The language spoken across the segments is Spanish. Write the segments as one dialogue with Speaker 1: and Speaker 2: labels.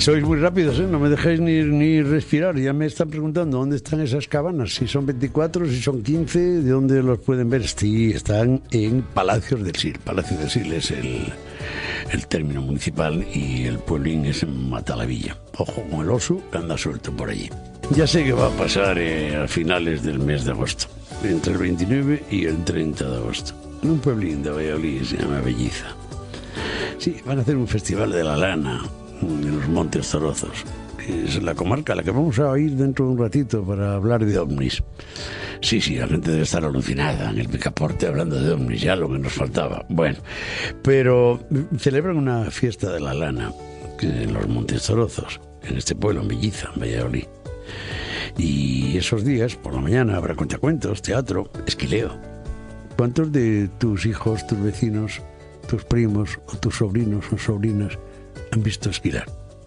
Speaker 1: Sois muy rápidos, ¿eh? No me dejáis ni respirar. Ya me están preguntando dónde están esas cabanas, si son 24, si son 15, de dónde los pueden ver. Sí, están en Palacios del Sil. Palacio del Sil es el término municipal y el pueblín es en Matalavilla. Ojo con el oso que anda suelto por allí. Ya sé que va a pasar a finales del mes de agosto, entre el 29 y el 30 de agosto, en un pueblín de Valladolid, se llama Belliza. Sí, van a hacer un festival de la lana en los Montes Torozos, que es la comarca a la que vamos a ir dentro de un ratito para hablar de ovnis. Sí, la gente debe estar alucinada en el Picaporte hablando de ovnis, ya lo que nos faltaba. Bueno, pero celebran una fiesta de la lana en los Montes Torozos, en este pueblo, en Belliza, en Valladolid. Y esos días, por la mañana, habrá cuentacuentos, teatro, esquileo. ¿Cuántos de tus hijos, tus vecinos, tus primos o tus sobrinos o sobrinas han visto esquilar?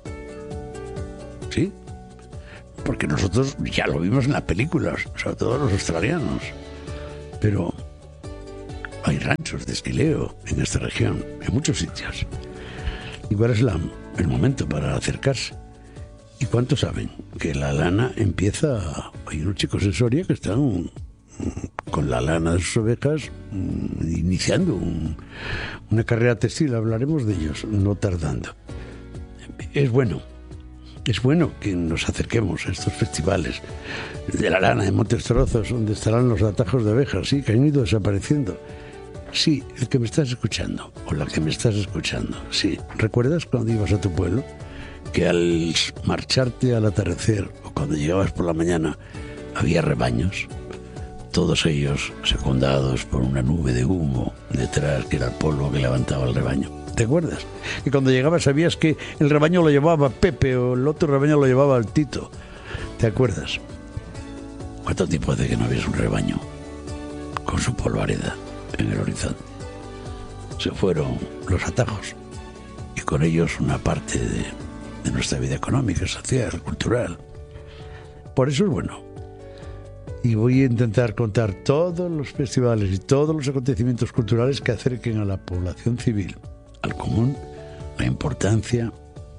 Speaker 1: ¿Sí? Porque nosotros ya lo vimos en las películas, sobre todo los australianos. Pero hay ranchos de esquileo en esta región, en muchos sitios. ¿Y cuál es el momento para acercarse? ¿Y cuántos saben que la lana empieza? Hay unos chicos en Soria que están con la lana de sus ovejas iniciando una carrera textil. Hablaremos de ellos no tardando. Es bueno que nos acerquemos a estos festivales de la lana de Montes Torozos, donde estarán los atajos de abejas, sí, que han ido desapareciendo. Sí, el que me estás escuchando o la que me estás escuchando, sí. ¿Recuerdas cuando ibas a tu pueblo que al marcharte al atardecer o cuando llegabas por la mañana había rebaños? Todos ellos secundados por una nube de humo detrás, que era el polvo que levantaba el rebaño. ¿Te acuerdas? Que cuando llegabas sabías que el rebaño lo llevaba Pepe o el otro rebaño lo llevaba el Tito. ¿Te acuerdas? ¿Cuánto tiempo hace que no habías un rebaño con su polvareda en el horizonte? Se fueron los atajos y con ellos una parte de nuestra vida económica, social, cultural. Por eso es bueno. Y voy a intentar contar todos los festivales y todos los acontecimientos culturales que acerquen a la población civil, al común, la importancia,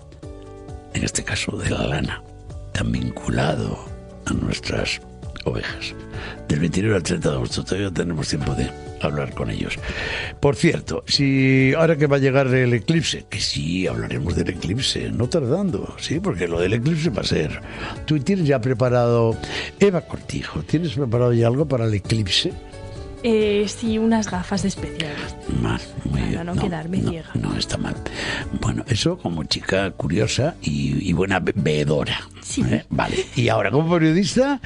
Speaker 1: en este caso, de la lana, tan vinculado a nuestras ovejas. Del 29 al 30 de agosto todavía tenemos tiempo de hablar con ellos. Por cierto, si ahora que va a llegar el eclipse, que sí, hablaremos del eclipse, no tardando, sí, porque lo del eclipse va a ser. ¿Tú tienes ya preparado, Eva Cortijo, tienes preparado ya algo para el eclipse?
Speaker 2: Sí, unas gafas especiales.
Speaker 1: Mal, muy bien.
Speaker 2: Para no quedarme ciega.
Speaker 1: No, está mal. Bueno, eso como chica curiosa y buena veedora.
Speaker 2: Sí.
Speaker 1: Vale. Y ahora como periodista,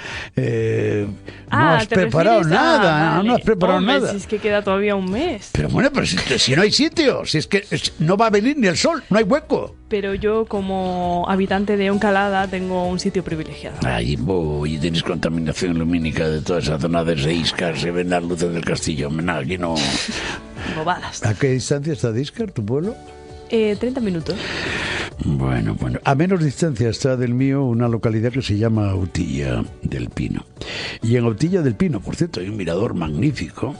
Speaker 1: no has preparado nada.
Speaker 2: Vale.
Speaker 1: No has preparado nada.
Speaker 2: Si es que queda todavía un mes.
Speaker 1: Pero bueno, pero si no hay sitio, si es que no va a venir ni el sol, no hay hueco.
Speaker 2: Pero yo, como habitante de Oncalada, tengo un sitio privilegiado.
Speaker 1: Ahí voy, y tienes contaminación lumínica de toda esa zona de Íscar, se ven las luces del castillo. Aquí no.
Speaker 2: Bobadas.
Speaker 1: ¿A qué distancia está de Íscar, tu pueblo?
Speaker 2: 30 minutos.
Speaker 1: Bueno. A menos distancia está del mío una localidad que se llama Autilla del Pino. Y en Autilla del Pino, por cierto, hay un mirador magnífico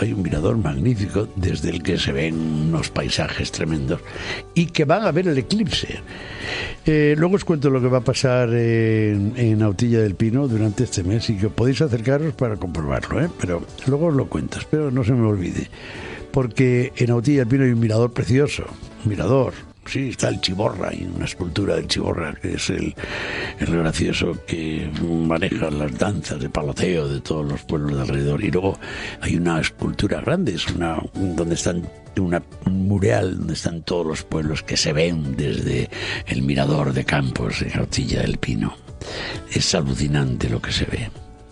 Speaker 1: desde el que se ven unos paisajes tremendos y que van a ver el eclipse. Luego os cuento lo que va a pasar en Autilla del Pino durante este mes y que podéis acercaros para comprobarlo, pero luego os lo cuento, espero no se me olvide. Porque en Autilla del Pino hay un mirador precioso, sí, está el Chiborra, hay una escultura del Chiborra, que es el gracioso que maneja las danzas de paloteo de todos los pueblos de alrededor. Y luego hay una escultura grande, es un mural donde están todos los pueblos que se ven desde el mirador de Campos en Autilla del Pino. Es alucinante lo que se ve.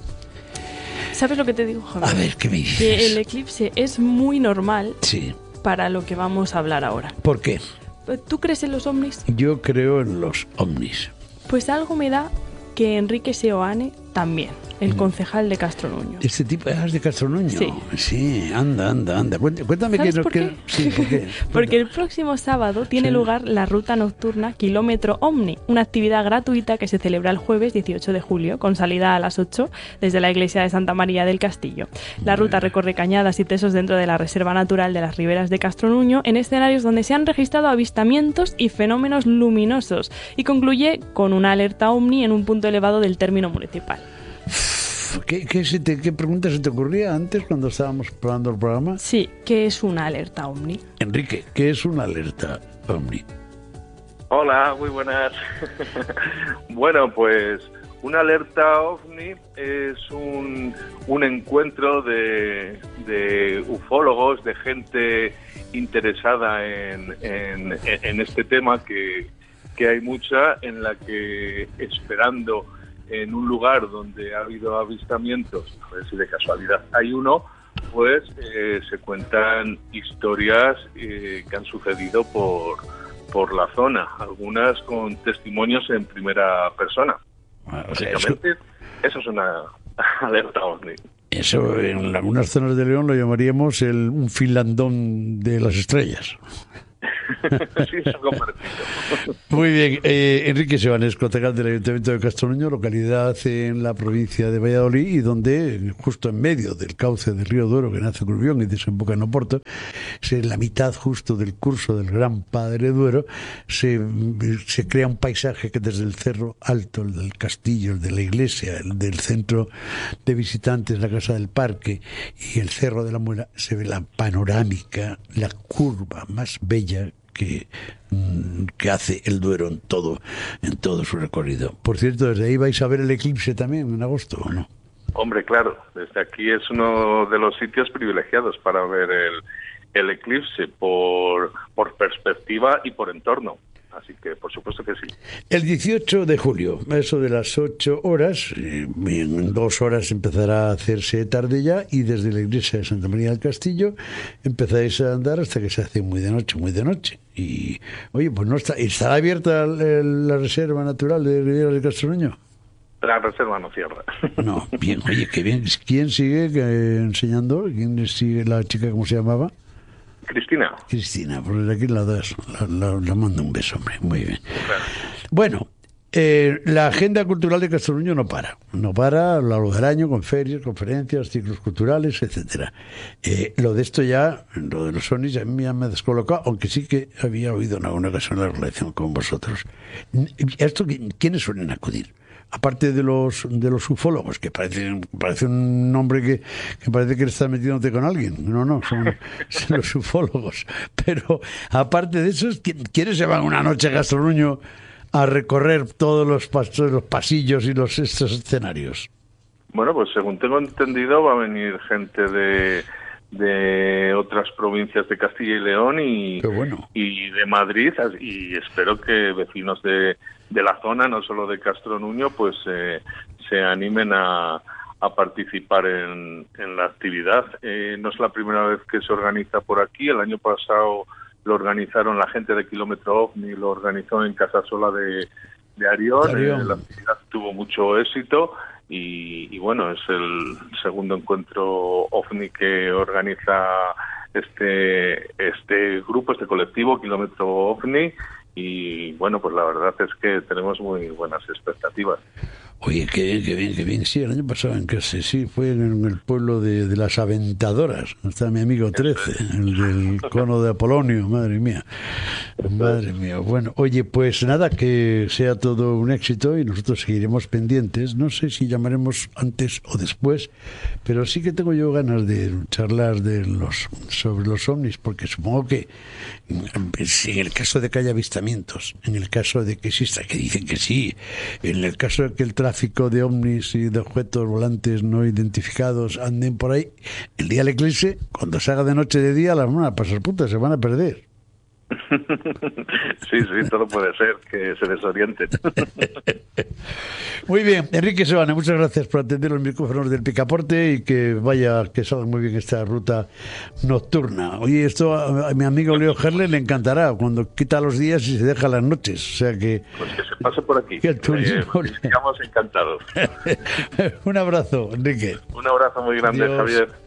Speaker 2: ¿Sabes lo que te digo, Javier?
Speaker 1: A ver, ¿qué me dices?
Speaker 2: Que el eclipse es muy normal,
Speaker 1: sí,
Speaker 2: para lo que vamos a hablar ahora.
Speaker 1: ¿Por qué?
Speaker 2: ¿Tú crees en los ovnis?
Speaker 1: Yo creo en los ovnis.
Speaker 2: Pues algo me da que Enrique Seoane también, el concejal de Castronuño.
Speaker 1: Este tipo es de Castronuño. Sí, anda. Cuéntame
Speaker 2: ¿Sabes
Speaker 1: qué
Speaker 2: por qué?
Speaker 1: Sí, ¿por qué?
Speaker 2: Porque el próximo sábado tiene lugar la ruta nocturna Kilómetro Omni, una actividad gratuita que se celebra el jueves 18 de julio, con salida a las 8 desde la iglesia de Santa María del Castillo. La ruta recorre cañadas y tesos dentro de la Reserva Natural de las Riberas de Castronuño, en escenarios donde se han registrado avistamientos y fenómenos luminosos, y concluye con una alerta Omni en un punto elevado del término municipal.
Speaker 1: ¿Qué pregunta se te ocurría antes cuando estábamos probando el programa?
Speaker 2: Sí, ¿qué es una alerta Omni?
Speaker 1: Enrique, ¿qué es una alerta Omni?
Speaker 3: Hola, muy buenas. Bueno, pues una alerta OVNI es un encuentro de ufólogos, de gente interesada en este tema, que hay mucha, en la que esperando en un lugar donde ha habido avistamientos, a ver si de casualidad hay uno, pues se cuentan historias que han sucedido por la zona, algunas con testimonios en primera persona. Básicamente, eso es una alerta OVNI.
Speaker 1: Eso en algunas zonas de León lo llamaríamos un finlandón de las estrellas.
Speaker 3: Sí, eso compartido.
Speaker 1: Muy bien, Enrique Sebanes, concejal del Ayuntamiento de Castronuño, localidad en la provincia de Valladolid, y donde justo en medio del cauce del río Duero, que nace en Urbión y desemboca en Oporto, en la mitad justo del curso del Gran Padre Duero, se crea un paisaje que desde el cerro alto, el del castillo, el de la iglesia, el del centro de visitantes, la casa del parque y el cerro de la Muela, se ve la panorámica, la curva más bella que hace el Duero en todo su recorrido. Por cierto, desde ahí vais a ver el eclipse también en agosto, ¿o no?
Speaker 3: Hombre, claro, desde aquí es uno de los sitios privilegiados para ver el eclipse por perspectiva y por entorno. Así que, por supuesto que sí.
Speaker 1: El 18 de julio, a eso de las 8 horas, en 2 horas empezará a hacerse tarde ya, y desde la iglesia de Santa María del Castillo empezáis a andar hasta que se hace muy de noche. Y, oye, pues no ¿estará abierta la Reserva Natural de Riberas de Castronuño?
Speaker 3: La reserva no cierra.
Speaker 1: No, bien, oye, qué bien. ¿Quién sigue enseñando? ¿Quién sigue la chica, cómo se llamaba?
Speaker 3: Cristina,
Speaker 1: por aquí la mando un beso, hombre. Muy bien.
Speaker 3: claro.
Speaker 1: Bueno, la agenda cultural de Castronuño no para a lo largo del año, con ferias, conferencias, ciclos culturales, etcétera. Lo de esto ya, lo de los ovnis, a mí ya me ha descolocado, aunque sí que había oído en alguna ocasión la relación con vosotros. ¿Esto quiénes suelen acudir? Aparte de los ufólogos, que parece un nombre que parece que estás metiéndote con alguien. No, son los ufólogos. Pero aparte de eso, ¿quiénes se van una noche a Castronuño a recorrer todos los pasillos y estos escenarios?
Speaker 3: Bueno, pues según tengo entendido, va a venir gente de otras provincias de Castilla y León y de Madrid, y espero que vecinos de la zona, no solo de Castronuño, pues se animen a participar en la actividad. No es la primera vez que se organiza por aquí. El año pasado lo organizaron la gente de Kilómetro OVNI, lo organizó en Casasola de Arión. La actividad tuvo mucho éxito. Y bueno, es el segundo encuentro OVNI que organiza este grupo, este colectivo, Kilómetro OVNI, y bueno, pues la verdad es que tenemos muy buenas expectativas.
Speaker 1: Oye, qué bien. Sí, el año pasado en casa, sí, fue en el pueblo de las Aventadoras. Está mi amigo 13, el del cono de Apolonio, madre mía. Bueno, oye, pues nada, que sea todo un éxito y nosotros seguiremos pendientes. No sé si llamaremos antes o después, pero sí que tengo yo ganas de charlar sobre los ovnis, porque supongo que en el caso de que haya avistamientos, en el caso de que exista, que dicen que sí, en el caso de que el tráfico de ovnis y de objetos volantes no identificados anden por ahí, el día del eclipse, cuando se haga de noche de día, las van a pasar putas, se van a perder.
Speaker 3: Sí, todo puede ser, que se desorienten.
Speaker 1: Muy bien, Enrique Sebane, muchas gracias por atender los micrófonos del Picaporte y que salga muy bien esta ruta nocturna. Oye, esto a mi amigo Leo Herle le encantará cuando quita los días y se deja las noches, o sea que...
Speaker 3: Pues que se pase por aquí.
Speaker 1: Que el turismo...
Speaker 3: Estamos encantados.
Speaker 1: Un abrazo, Enrique.
Speaker 3: Un abrazo muy grande,
Speaker 1: Adiós.
Speaker 3: Javier.